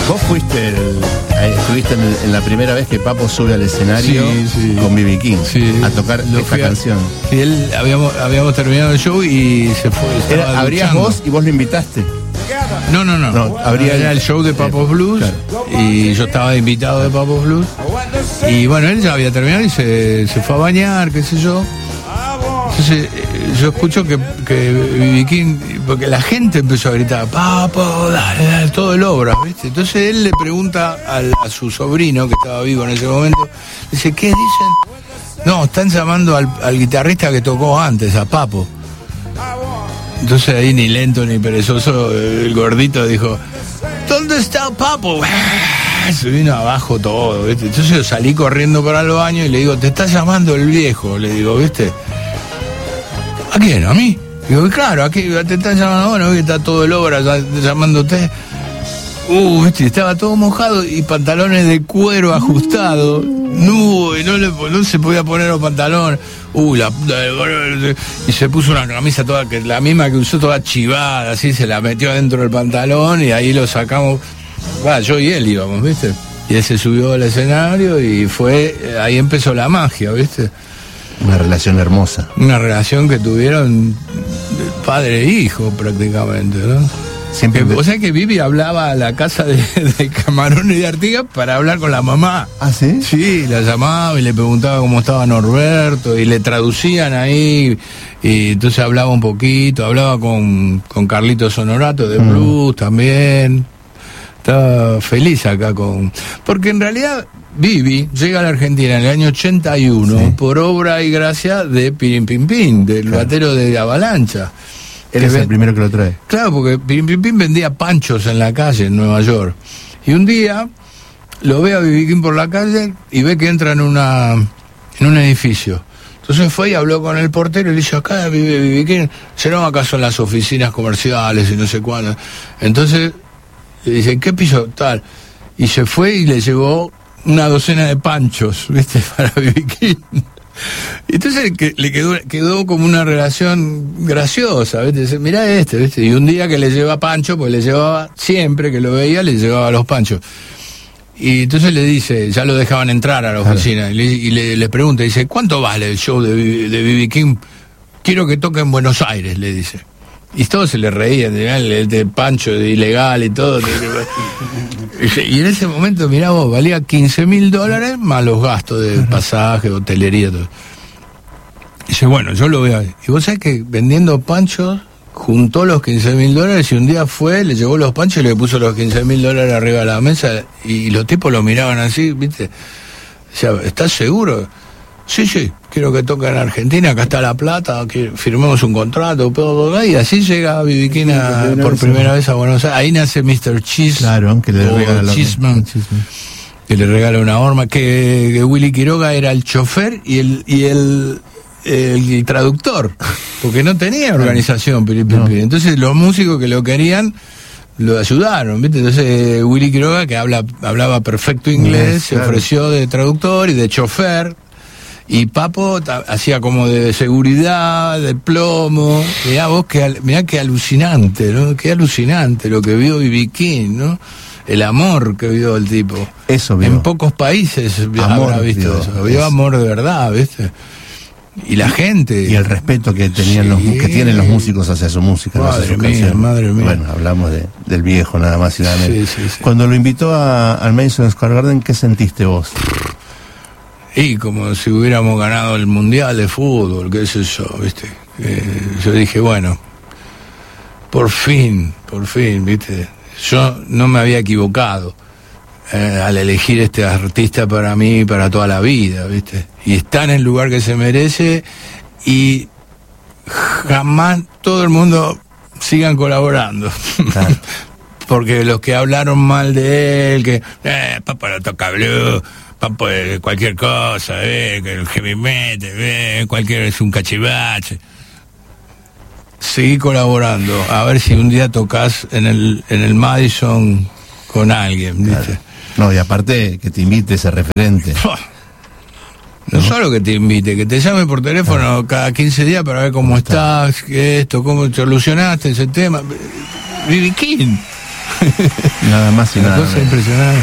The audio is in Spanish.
Vos fuiste estuviste en la primera vez que Papo sube al escenario con B.B. King a tocar esta canción. Y él habíamos terminado el show y se fue. ¿Abrías vos y vos lo invitaste? No. Era el show de Papo's Blues, claro. Y yo estaba invitado de Papo's Blues. Y bueno, él ya había terminado y se fue a bañar, qué sé yo. Entonces yo escucho que B.B. King, porque la gente empezó a gritar, Papo, dale, todo el obra, ¿viste? Entonces él le pregunta a su sobrino, que estaba vivo en ese momento, dice, ¿qué dicen? No, están llamando al guitarrista que tocó antes, a Papo. Entonces ahí ni lento ni perezoso, el gordito dijo, ¿dónde está Papo? Se vino abajo todo, ¿viste? Entonces yo salí corriendo para el baño y le digo, te está llamando el viejo, le digo, ¿viste? ¿A quién? ¿A mí? Digo, claro, aquí te están llamando, bueno, que está todo el obra llamándote. ¿Viste? Estaba todo mojado y pantalones de cuero ajustados. No, y no se podía poner los pantalones. Y se puso una camisa toda, la misma que usó, toda chivada, así, se la metió adentro del pantalón y ahí lo sacamos. Yo y él íbamos, ¿viste? Y él se subió al escenario y ahí empezó la magia, ¿viste? Una relación hermosa. Una relación que tuvieron padre e hijo prácticamente, ¿no? Siempre. O sea que Vivi hablaba a la casa de Camarón y de Artigas para hablar con la mamá. ¿Ah, sí? Sí, la llamaba y le preguntaba cómo estaba Norberto y le traducían ahí. Y entonces hablaba un poquito, hablaba con Carlitos Honorato de Blues también. Estaba feliz acá porque en realidad Vivi llega a la Argentina en el año 81 por obra y gracia de Pirín Pin Pin, del batero de Avalancha. Él es el primero que lo trae. Claro, porque Pirín Pin Pin vendía panchos en la calle en Nueva York. Y un día lo ve a B.B. King por la calle y ve que entra en un edificio. Entonces fue y habló con el portero y le dice, acá vive B.B. King, ¿será acaso en las oficinas comerciales y no sé cuándo? Entonces le dice, ¿en qué piso? Tal. Y se fue y le llevó una docena de panchos, ¿viste? Para B.B. King. Entonces le quedó como una relación graciosa, ¿viste? Dice, mirá ¿viste? Y un día que le lleva pancho, pues le llevaba, siempre que lo veía, le llevaba los panchos. Y entonces le dice, ya lo dejaban entrar a la oficina, y le pregunta, dice, ¿cuánto vale el show de B.B. King? Quiero que toque en Buenos Aires, le dice. Y todos se le reían, el pancho de ilegal y todo. Y en ese momento, mirá vos, valía $15,000 más los gastos de pasaje, hotelería, todo. Y dice, bueno, yo lo veo. Y vos sabés que vendiendo panchos, juntó los $15,000 y un día fue, le llevó los panchos y le puso los $15,000 arriba de la mesa y los tipos lo miraban así, ¿viste? O sea, ¿estás seguro? Sí, quiero que toque en Argentina, acá está la plata, que firmemos un contrato, y así llega B.B. King por primera vez a Buenos Aires. Ahí nace Mr. Cheese, claro, que le regala Cheeseman, que le regala una horma, que Willy Quiroga era el chofer y el traductor, porque no tenía organización, entonces los músicos que lo querían lo ayudaron, ¿viste? Entonces Willy Quiroga, que hablaba perfecto inglés, se ofreció de traductor y de chofer. Y Papo hacía como de seguridad, de plomo. Mirá qué alucinante, ¿no? Qué alucinante lo que vio B.B. King, ¿no? El amor que vio el tipo. Eso vio. En pocos países habrá visto eso. Vio amor de verdad, ¿viste? Y la gente. Y el respeto que tenían que tienen los músicos hacia su música. Madre mía. Bueno, hablamos del viejo nada más y nada menos. Sí. Cuando lo invitó al Madison Square Garden, ¿qué sentiste vos? Y como si hubiéramos ganado el Mundial de Fútbol, qué sé yo, ¿viste? Yo dije, bueno, por fin, ¿viste? Yo no me había equivocado al elegir este artista para mí, para toda la vida, ¿viste? Y está en el lugar que se merece y jamás todo el mundo sigan colaborando. Claro. Porque los que hablaron mal de él, que Papo no toca blues, Papo cualquier cosa, que el heavy metal, cualquier es un cachivache. Seguí colaborando, a ver si un día tocas en el Madison con alguien, ¿viste? Claro. No, y aparte que te invite ese referente. No solo que te invite, que te llame por teléfono cada 15 días para ver cómo estás, cómo solucionaste ese tema. B.B. King. Nada más y nada menos. Cosa impresionante.